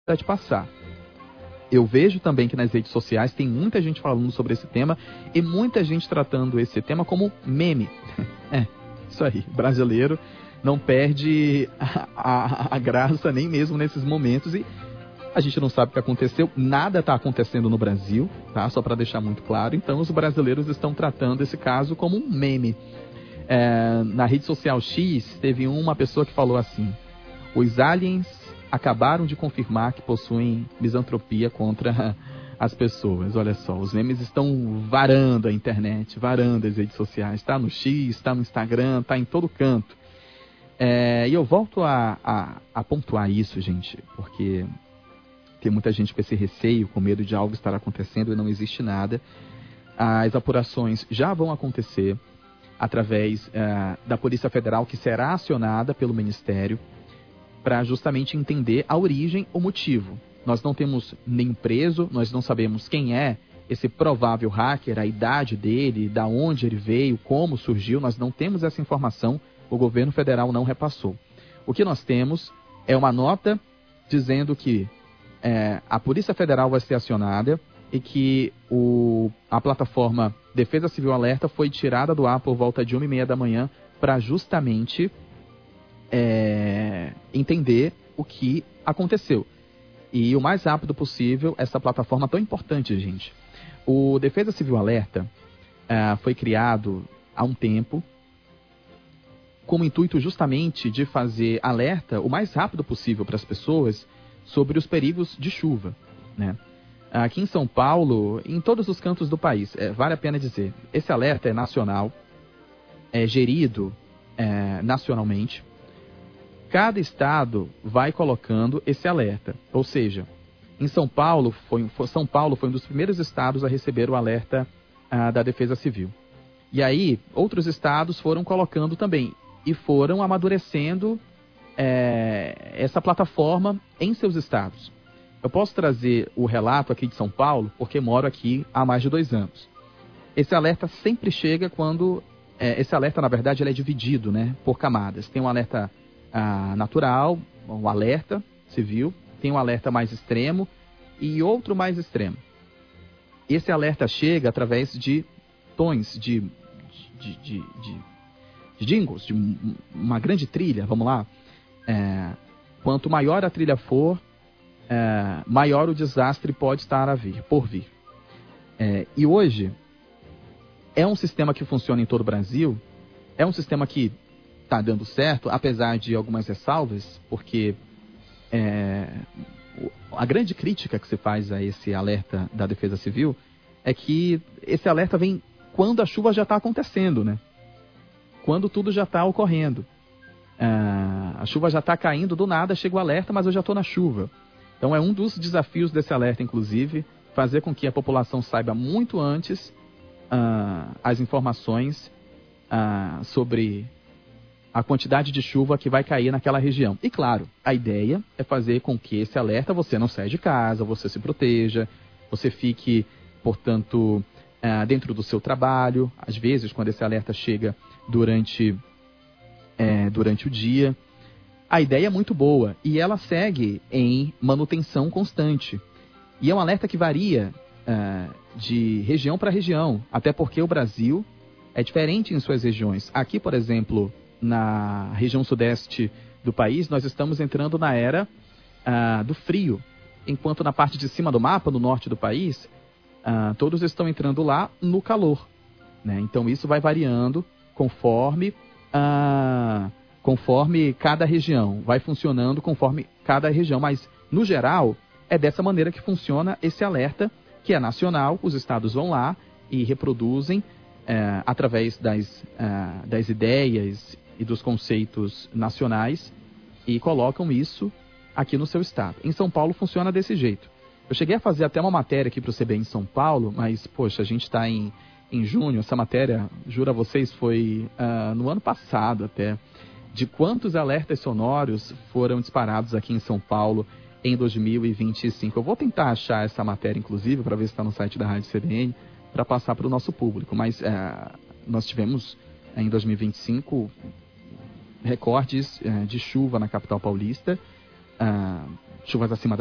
de passar. Eu vejo também que nas redes sociais tem muita gente falando sobre esse tema e muita gente tratando esse tema como meme. Isso aí, brasileiro não perde a graça nem mesmo nesses momentos e a gente não sabe o que aconteceu, nada está acontecendo no Brasil, tá? Só para deixar muito claro. Então os brasileiros estão tratando esse caso como um meme. Na rede social X, teve uma pessoa que falou assim: os aliens acabaram de confirmar que possuem misantropia contra as pessoas. Olha só, os memes estão varando a internet, varando as redes sociais. Está no X, está no Instagram, está em todo canto. E eu volto a pontuar isso, gente, porque tem muita gente com esse receio, com medo de algo estar acontecendo e não existe nada. As apurações já vão acontecer através da Polícia Federal, que será acionada pelo Ministério, para justamente entender a origem, o motivo. Nós não temos nenhum preso, nós não sabemos quem é esse provável hacker, a idade dele, da onde ele veio, como surgiu, nós não temos essa informação, o governo federal não repassou. O que nós temos é uma nota dizendo que a Polícia Federal vai ser acionada e que a plataforma Defesa Civil Alerta foi tirada do ar por volta de 1h30 da manhã para justamente entender o que aconteceu. E o mais rápido possível, essa plataforma tão importante, gente. O Defesa Civil Alerta foi criado há um tempo com o intuito justamente de fazer alerta o mais rápido possível para as pessoas sobre os perigos de chuva, né? Aqui em São Paulo, em todos os cantos do país, vale a pena dizer, esse alerta é nacional, é gerido nacionalmente. Cada estado vai colocando esse alerta, ou seja, em São Paulo foi um dos primeiros estados a receber o alerta da Defesa Civil. E aí, outros estados foram colocando também e foram amadurecendo essa plataforma em seus estados. Eu posso trazer o relato aqui de São Paulo, porque moro aqui há mais de 2 anos. Esse alerta sempre chega quando... esse alerta, na verdade, ele é dividido, né, por camadas. Tem um alerta natural, um alerta civil, tem um alerta mais extremo e outro mais extremo. Esse alerta chega através de tons, de jingles, de uma grande trilha, vamos lá. Quanto maior a trilha for, maior o desastre pode estar por vir. E hoje, é um sistema que funciona em todo o Brasil, é um sistema que está dando certo, apesar de algumas ressalvas, porque a grande crítica que se faz a esse alerta da Defesa Civil é que esse alerta vem quando a chuva já está acontecendo, né? Quando tudo já está ocorrendo. A chuva já está caindo, do nada chega o alerta, mas eu já estou na chuva. Então é um dos desafios desse alerta, inclusive, fazer com que a população saiba muito antes as informações sobre a quantidade de chuva que vai cair naquela região. E claro, a ideia é fazer com que esse alerta você não saia de casa, você se proteja, você fique, portanto, dentro do seu trabalho. Às vezes, quando esse alerta chega durante o dia. A ideia é muito boa e ela segue em manutenção constante. E é um alerta que varia de região para região, até porque o Brasil é diferente em suas regiões. Aqui, por exemplo, na região sudeste do país, nós estamos entrando na era do frio, enquanto na parte de cima do mapa, no norte do país, todos estão entrando lá no calor, né? Então isso vai variando conforme cada região, vai funcionando conforme cada região, mas no geral é dessa maneira que funciona esse alerta, que é nacional. Os estados vão lá e reproduzem através das ideias e dos conceitos nacionais e colocam isso aqui no seu estado. Em São Paulo funciona desse jeito. Eu cheguei a fazer até uma matéria aqui para o CBN em São Paulo, mas, poxa, a gente está em junho. Essa matéria, juro a vocês, foi no ano passado até, de quantos alertas sonoros foram disparados aqui em São Paulo em 2025. Eu vou tentar achar essa matéria, inclusive, para ver se está no site da Rádio CBN, para passar para o nosso público. Mas nós tivemos, em 2025, recordes de chuva na capital paulista, chuvas acima